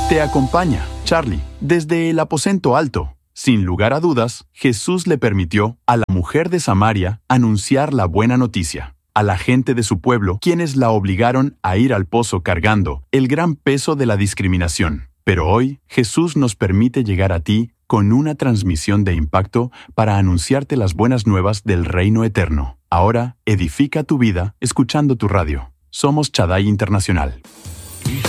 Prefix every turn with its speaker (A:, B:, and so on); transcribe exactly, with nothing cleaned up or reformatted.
A: Te acompaña, Charlie, desde el aposento alto. Sin lugar a dudas, Jesús le permitió a la mujer de Samaria anunciar la buena noticia a la gente de su pueblo, quienes la obligaron a ir al pozo cargando el gran peso de la discriminación. Pero hoy, Jesús nos permite llegar a ti con una transmisión de impacto para anunciarte las buenas nuevas del reino eterno. Ahora, edifica tu vida escuchando tu radio. Somos Shaddai Internacional.